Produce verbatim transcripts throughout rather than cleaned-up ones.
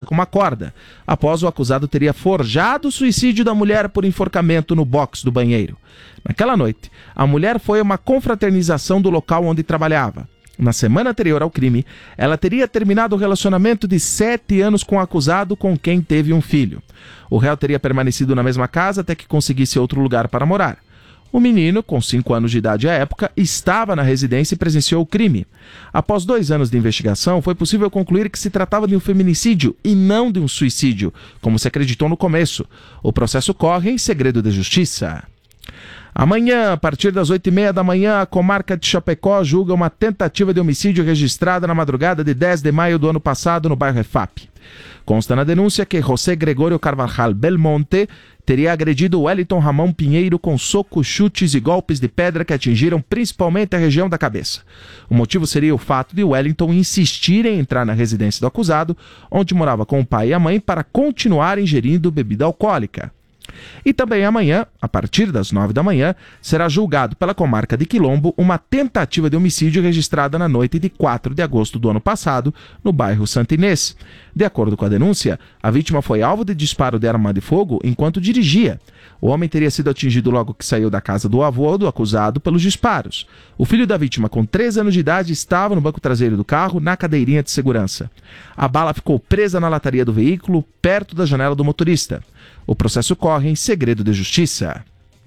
com uma corda. Após o acusado teria forjado o suicídio da mulher por enforcamento no box do banheiro. Naquela noite, a mulher foi a uma confraternização do local onde trabalhava. Na semana anterior ao crime, ela teria terminado o relacionamento de sete anos com o acusado, com quem teve um filho. O réu teria permanecido na mesma casa até que conseguisse outro lugar para morar. O menino, com cinco anos de idade à época, estava na residência e presenciou o crime. Após dois anos de investigação, foi possível concluir que se tratava de um feminicídio e não de um suicídio, como se acreditou no começo. O processo corre em segredo de justiça. Amanhã, a partir das oito e meia da manhã, a comarca de Chapecó julga uma tentativa de homicídio registrada na madrugada de dez de maio do ano passado no bairro Efap. Consta na denúncia que José Gregorio Carvajal Belmonte teria agredido Wellington Ramon Pinheiro com socos, chutes e golpes de pedra que atingiram principalmente a região da cabeça. O motivo seria o fato de Wellington insistir em entrar na residência do acusado, onde morava com o pai e a mãe, para continuar ingerindo bebida alcoólica. E também amanhã, a partir das nove da manhã, será julgado pela comarca de Quilombo uma tentativa de homicídio registrada na noite de quatro de agosto do ano passado, no bairro Santa Inês. De acordo com a denúncia, a vítima foi alvo de disparo de arma de fogo enquanto dirigia. O homem teria sido atingido logo que saiu da casa do avô do acusado pelos disparos. O filho da vítima, com três anos de idade, estava no banco traseiro do carro, na cadeirinha de segurança. A bala ficou presa na lataria do veículo, perto da janela do motorista. O processo corre em segredo de justiça.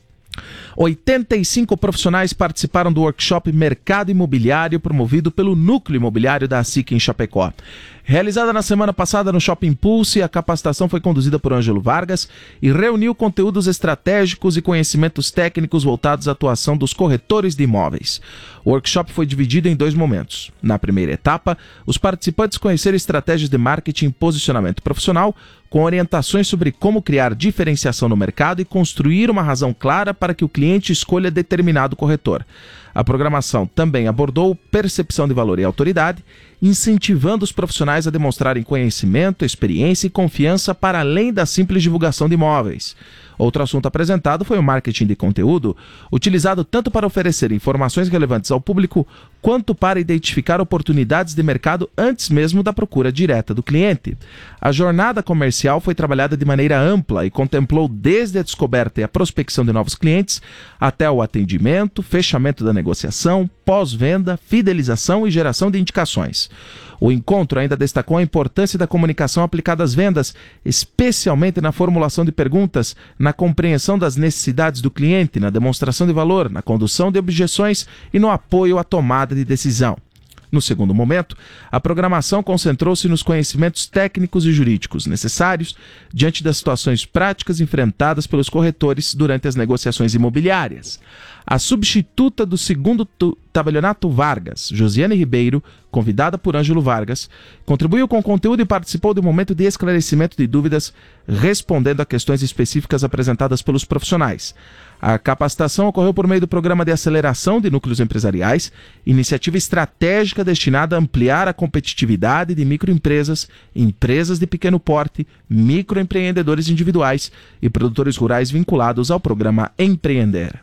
oitenta e cinco profissionais participaram do workshop Mercado Imobiliário promovido pelo Núcleo Imobiliário da ASIC em Chapecó. Realizada na semana passada no Shopping Pulse, a capacitação foi conduzida por Ângelo Vargas e reuniu conteúdos estratégicos e conhecimentos técnicos voltados à atuação dos corretores de imóveis. O workshop foi dividido em dois momentos. Na primeira etapa, os participantes conheceram estratégias de marketing e posicionamento profissional, com orientações sobre como criar diferenciação no mercado e construir uma razão clara para que o cliente escolha determinado corretor. A programação também abordou percepção de valor e autoridade, incentivando os profissionais a demonstrarem conhecimento, experiência e confiança para além da simples divulgação de imóveis. Outro assunto apresentado foi o marketing de conteúdo, utilizado tanto para oferecer informações relevantes ao público, quanto para identificar oportunidades de mercado antes mesmo da procura direta do cliente. A jornada comercial foi trabalhada de maneira ampla e contemplou desde a descoberta e a prospecção de novos clientes, até o atendimento, fechamento da negociação, pós-venda, fidelização e geração de indicações. O encontro ainda destacou a importância da comunicação aplicada às vendas, especialmente na formulação de perguntas, na compreensão das necessidades do cliente, na demonstração de valor, na condução de objeções e no apoio à tomada de decisão. No segundo momento, a programação concentrou-se nos conhecimentos técnicos e jurídicos necessários diante das situações práticas enfrentadas pelos corretores durante as negociações imobiliárias. A substituta do segundo tabelionato Vargas, Josiane Ribeiro, convidada por Ângelo Vargas, contribuiu com o conteúdo e participou do momento de esclarecimento de dúvidas, respondendo a questões específicas apresentadas pelos profissionais. A capacitação ocorreu por meio do Programa de Aceleração de Núcleos Empresariais, iniciativa estratégica destinada a ampliar a competitividade de microempresas, empresas de pequeno porte, microempreendedores individuais e produtores rurais vinculados ao programa Empreender.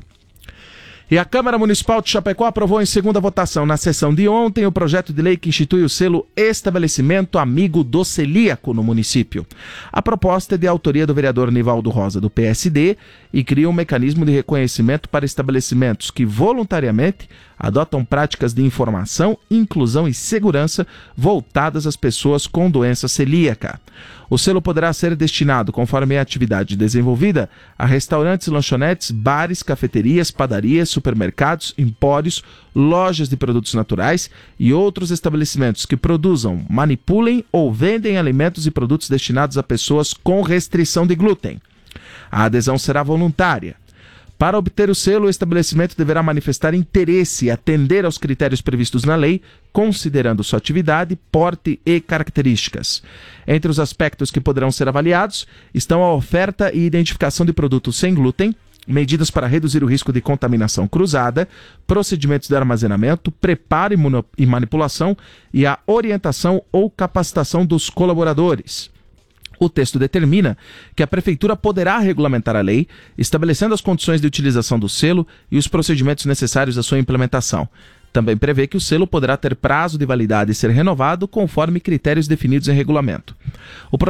E a Câmara Municipal de Chapecó aprovou em segunda votação na sessão de ontem o projeto de lei que institui o selo Estabelecimento Amigo do Celíaco no município. A proposta é de autoria do vereador Nivaldo Rosa, do P S D, e cria um mecanismo de reconhecimento para estabelecimentos que voluntariamente adotam práticas de informação, inclusão e segurança voltadas às pessoas com doença celíaca. O selo poderá ser destinado, conforme a atividade desenvolvida, a restaurantes, lanchonetes, bares, cafeterias, padarias, supermercados, empórios, lojas de produtos naturais e outros estabelecimentos que produzam, manipulem ou vendem alimentos e produtos destinados a pessoas com restrição de glúten. A adesão será voluntária. Para obter o selo, o estabelecimento deverá manifestar interesse e atender aos critérios previstos na lei, considerando sua atividade, porte e características. Entre os aspectos que poderão ser avaliados estão a oferta e identificação de produtos sem glúten, medidas para reduzir o risco de contaminação cruzada, procedimentos de armazenamento, preparo e manipulação e a orientação ou capacitação dos colaboradores. O texto determina que a Prefeitura poderá regulamentar a lei, estabelecendo as condições de utilização do selo e os procedimentos necessários à sua implementação. Também prevê que o selo poderá ter prazo de validade e ser renovado conforme critérios definidos em regulamento. O